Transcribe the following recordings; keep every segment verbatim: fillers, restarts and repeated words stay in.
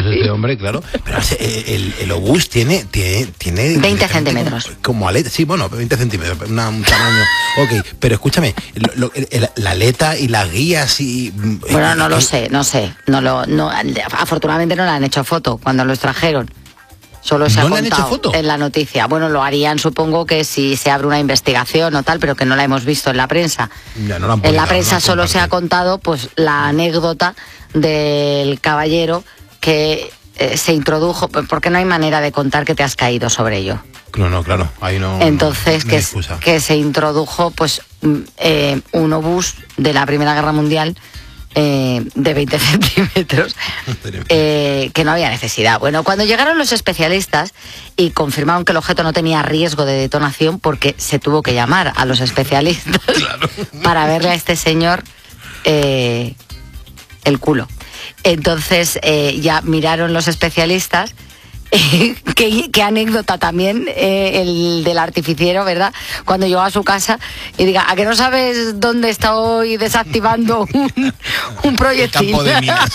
ese hombre, claro. Pero el, el, el obús tiene, tiene, tiene veinte centímetros. Como, como aleta, sí, bueno, veinte centímetros, una, un tamaño. Ok, pero escúchame, lo, lo, el, la aleta y las guías y... Bueno, no lo sé, no sé. No lo, no, afortunadamente no le han hecho foto cuando lo extrajeron. Solo se ha contado en la noticia. Bueno, lo harían, supongo, que si se abre una investigación o tal, pero que no la hemos visto en la prensa. Ya, no la han publicado, en la prensa no solo se ha contado pues la anécdota del caballero que eh, se introdujo, porque no hay manera de contar que te has caído sobre ello. No, no, claro, ahí no. Entonces, no, que, no que se introdujo pues eh, un obús de la Primera Guerra Mundial Eh, de veinte centímetros, eh, que no había necesidad. Bueno, cuando llegaron los especialistas y confirmaron que el objeto no tenía riesgo de detonación, porque se tuvo que llamar a los especialistas claro. para verle a este señor eh, el culo. Entonces eh, ya miraron los especialistas. qué, qué anécdota también eh, el del artificiero, ¿verdad? Cuando llegó a su casa y diga, ¿a que no sabes dónde está hoy desactivando un, un proyectil? El campo de minas.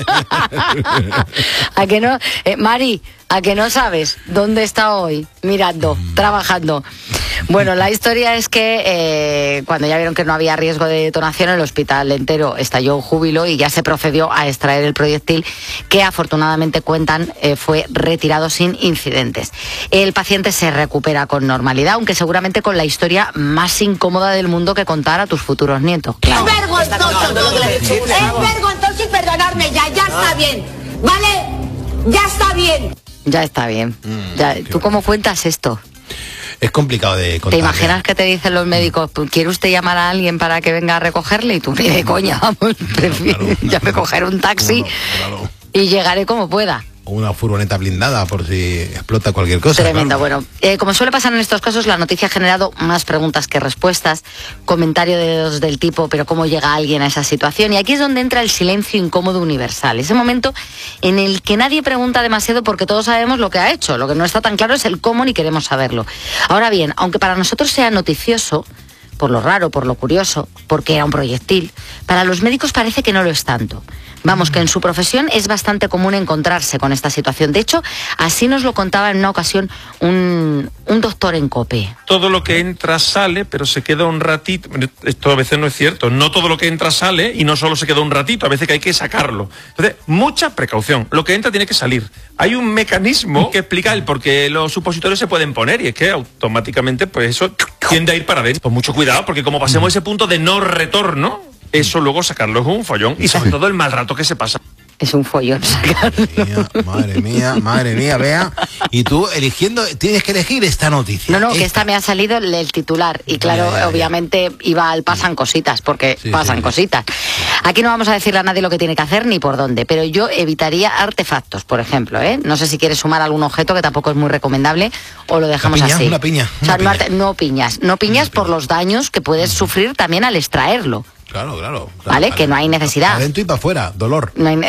¿A que no? Eh, Mari, ¿a que no sabes dónde está hoy? Mirando, mm. trabajando. Bueno, la historia es que eh, cuando ya vieron que no había riesgo de detonación, el hospital entero estalló en júbilo y ya se procedió a extraer el proyectil, que afortunadamente cuentan eh, fue retirado sin incidentes. El paciente se recupera con normalidad, aunque seguramente con la historia más incómoda del mundo que contar a tus futuros nietos. Claro. Es vergonzoso todo esto. Es vergonzoso y perdonadme ya, ya está bien. ¿Vale? Ya está bien. Ya está bien. Mm, ya, ¿tú cómo cuentas esto? Es complicado de contar. ¿Te imaginas ¿eh? que te dicen los médicos, ¿quiere usted llamar a alguien para que venga a recogerle? Y tú, ni de coña, vamos, prefiero, claro, ya me cogeré un taxi claro, claro. y llegaré como pueda. O una furgoneta blindada por si explota cualquier cosa. Tremendo, claro. bueno. Eh, como suele pasar en estos casos, la noticia ha generado más preguntas que respuestas, comentarios del tipo, pero ¿cómo llega alguien a esa situación? Y aquí es donde entra el silencio incómodo universal. Ese momento en el que nadie pregunta demasiado porque todos sabemos lo que ha hecho. Lo que no está tan claro es el cómo ni queremos saberlo. Ahora bien, aunque para nosotros sea noticioso, por lo raro, por lo curioso, porque era un proyectil, para los médicos parece que no lo es tanto. Vamos, que en su profesión es bastante común encontrarse con esta situación. De hecho, así nos lo contaba en una ocasión un, un doctor en COPE. Todo lo que entra sale, pero se queda un ratito. Esto a veces no es cierto. No todo lo que entra sale y no solo se queda un ratito. A veces que hay que sacarlo. Entonces, mucha precaución. Lo que entra tiene que salir. Hay un mecanismo que explica el por qué los supositorios se pueden poner y es que automáticamente pues eso tiende a ir para adentro. Pues mucho cuidado, porque como pasemos ese punto de no retorno, eso luego sacarlo es un follón y sobre todo el mal rato que se pasa. Es un follón sacarlo. Madre mía, madre mía, vea. Y tú eligiendo, tienes que elegir esta noticia. No, no, esta. que esta me ha salido el titular. Y claro, ya, ya, ya. obviamente iba al pasan cositas, porque sí, pasan sí, cositas. Aquí no vamos a decirle a nadie lo que tiene que hacer ni por dónde, pero yo evitaría artefactos, por ejemplo, ¿eh? No sé si quieres sumar algún objeto, que tampoco es muy recomendable, o lo dejamos piña, así. Una piña. O sea, una no, piña. no piñas. No piñas por los daños que puedes sufrir también al extraerlo. Claro, claro, claro. ¿Vale? Que no hay necesidad. Adentro y para afuera, dolor. No hay ne-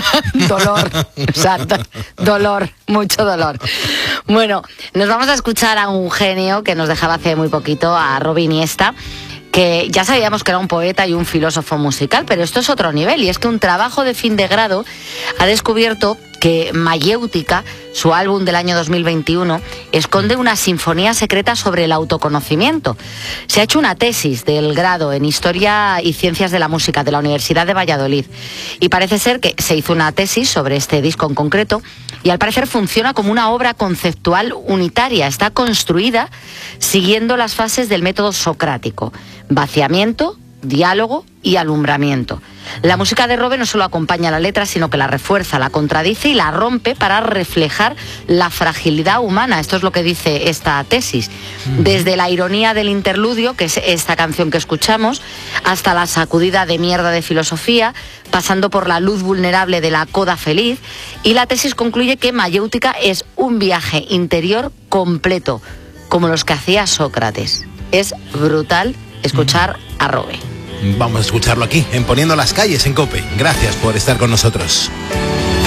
dolor, exacto. Dolor, mucho dolor. Bueno, nos vamos a escuchar a un genio que nos dejaba hace muy poquito, a Robin Iniesta, que ya sabíamos que era un poeta y un filósofo musical, pero esto es otro nivel, y es que un trabajo de fin de grado ha descubierto que Mayéutica, su álbum del año dos mil veintiuno, esconde una sinfonía secreta sobre el autoconocimiento. Se ha hecho una tesis del grado en Historia y Ciencias de la Música de la Universidad de Valladolid, y parece ser que se hizo una tesis sobre este disco en concreto, y al parecer funciona como una obra conceptual unitaria. Está construida siguiendo las fases del método socrático: vaciamiento, diálogo y alumbramiento. La música de Robe no solo acompaña la letra, sino que la refuerza, la contradice y la rompe para reflejar la fragilidad humana. Esto es lo que dice esta tesis. Desde la ironía del interludio, que es esta canción que escuchamos, hasta la sacudida de mierda de filosofía, pasando por la luz vulnerable de la coda feliz. Y la tesis concluye que Mayéutica es un viaje interior completo, como los que hacía Sócrates. Es brutal escuchar a Robe. Vamos a escucharlo aquí, en Poniendo las Calles en COPE. Gracias por estar con nosotros.